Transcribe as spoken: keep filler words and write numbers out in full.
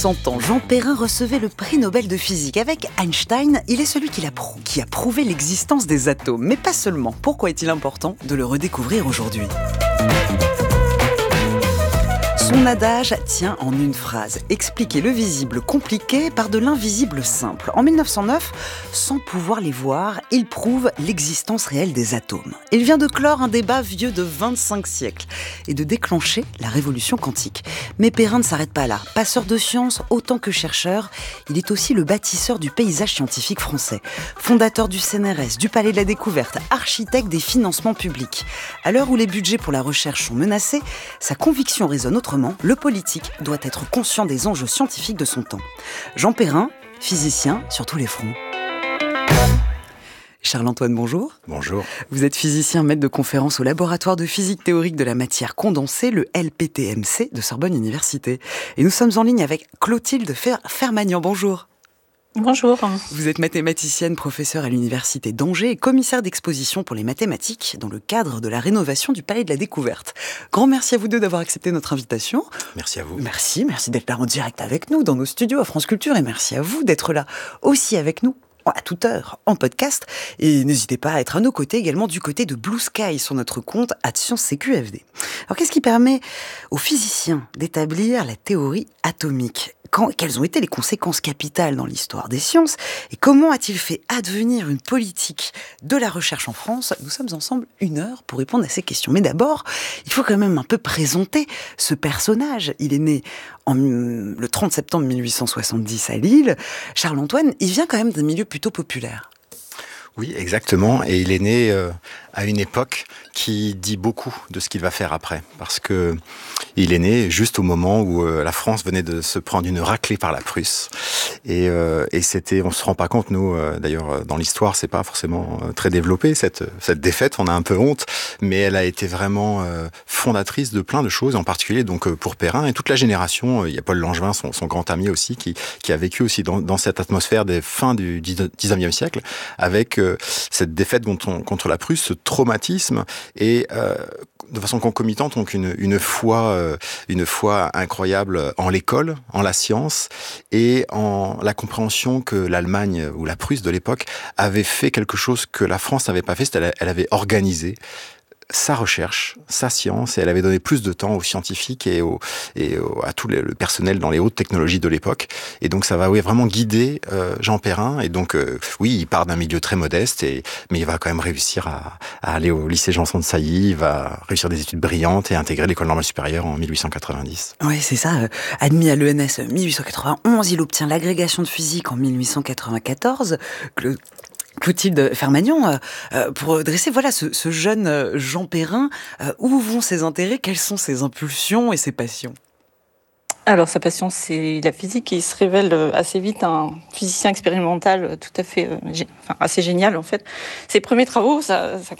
cent ans, Jean Perrin recevait le prix Nobel de physique. Avec Einstein, il est celui qui a, prou- qui a prouvé l'existence des atomes. Mais pas seulement. Pourquoi est-il important de le redécouvrir aujourd'hui ? Son adage tient en une phrase. Expliquer le visible compliqué par de l'invisible simple. En mille neuf cent neuf, sans pouvoir les voir, il prouve l'existence réelle des atomes. Il vient de clore un débat vieux de vingt-cinq siècles et de déclencher la révolution quantique. Mais Perrin ne s'arrête pas là. Passeur de sciences autant que chercheur, il est aussi le bâtisseur du paysage scientifique français. Fondateur du C N R S, du Palais de la Découverte, architecte des financements publics. À l'heure où les budgets pour la recherche sont menacés, sa conviction résonne autrement. Le politique doit être conscient des enjeux scientifiques de son temps. Jean Perrin, physicien sur tous les fronts. Charles-Antoine, bonjour. Bonjour. Vous êtes physicien, maître de conférence au laboratoire de physique théorique de la matière condensée, le L P T M C de Sorbonne Université. Et nous sommes en ligne avec Clotilde Fer- Fermagnan. Bonjour. Bonjour. Vous êtes mathématicienne, professeure à l'université d'Angers et commissaire d'exposition pour les mathématiques dans le cadre de la rénovation du Palais de la Découverte. Grand merci à vous deux d'avoir accepté notre invitation. Merci à vous. Merci, merci d'être là en direct avec nous dans nos studios à France Culture et merci à vous d'être là aussi avec nous à toute heure en podcast. Et n'hésitez pas à être à nos côtés également du côté de Blue Sky sur notre compte at Sciences C Q F D. Alors qu'est-ce qui permet aux physiciens d'établir la théorie atomique ? Quand, quelles ont été les conséquences capitales dans l'histoire des sciences et comment a-t-il fait advenir une politique de la recherche en France ? Nous sommes ensemble une heure pour répondre à ces questions. Mais d'abord, il faut quand même un peu présenter ce personnage. Il est né en, le trente septembre mille huit cent soixante-dix à Lille. Charles-Antoine, il vient quand même d'un milieu plutôt populaire. Oui, exactement. Et il est né euh, à une époque qui dit beaucoup de ce qu'il va faire après. Parce que il est né juste au moment où euh, la France venait de se prendre une raclée par la Prusse. Et, euh, et c'était, on se rend pas compte, nous, euh, d'ailleurs, dans l'histoire, c'est pas forcément euh, très développé, cette, cette défaite, on a un peu honte, mais elle a été vraiment euh, fondatrice de plein de choses, en particulier donc euh, pour Perrin et toute la génération. Il y a Paul Langevin, son, son grand ami aussi, qui, qui a vécu aussi dans, dans cette atmosphère des fins du dix-neuvième siècle, avec euh, cette défaite contre, contre la Prusse, ce traumatisme, et euh, de façon concomitante, donc une, une foi, euh, une foi incroyable en l'école, en la science, et en la compréhension que l'Allemagne ou la Prusse de l'époque avait fait quelque chose que la France n'avait pas fait, c'est-à-dire elle avait organisé sa recherche, sa science, et elle avait donné plus de temps aux scientifiques et, aux, et aux, à tout le personnel dans les hautes technologies de l'époque. Et donc ça va oui, vraiment guider euh, Jean Perrin. Et donc euh, oui, il part d'un milieu très modeste, et, mais il va quand même réussir à, à aller au lycée Janson de Sailly, il va réussir des études brillantes et intégrer l'école normale supérieure en mille huit cent quatre-vingt-dix. Oui, c'est ça. Euh, admis à l'E N S mille huit cent quatre-vingt-onze, il obtient l'agrégation de physique en mille huit cent quatre-vingt-quatorze. Le Clotilde Fermagnan, euh, pour dresser voilà ce, ce jeune euh, Jean Perrin, euh, où vont ses intérêts, quelles sont ses impulsions et ses passions ? Alors, sa passion, c'est la physique. Il se révèle assez vite un physicien expérimental tout à fait, euh, gé- enfin, assez génial, en fait. Ses premiers travaux, ça, ça